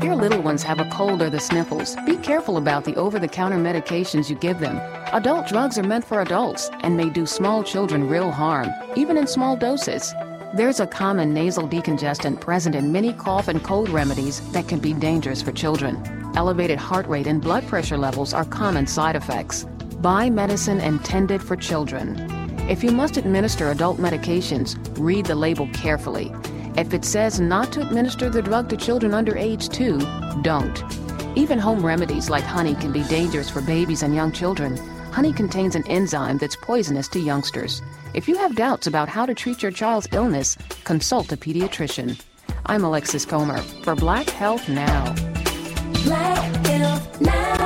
Your little ones have a cold or the sniffles. Be careful about the over-the-counter medications you give them. Adult drugs are meant for adults and may do small children real harm, even in small doses. There's a common nasal decongestant present in many cough and cold remedies that can be dangerous for children. Elevated heart rate and blood pressure levels are common side effects. Buy medicine intended for children. If you must administer adult medications, read the label carefully. If it says not to administer the drug to children under age 2, don't. Even home remedies like honey can be dangerous for babies and young children. Honey contains an enzyme that's poisonous to youngsters. If you have doubts about how to treat your child's illness, consult a pediatrician. I'm Alexis Comer for Black Health Now. Black Health Now.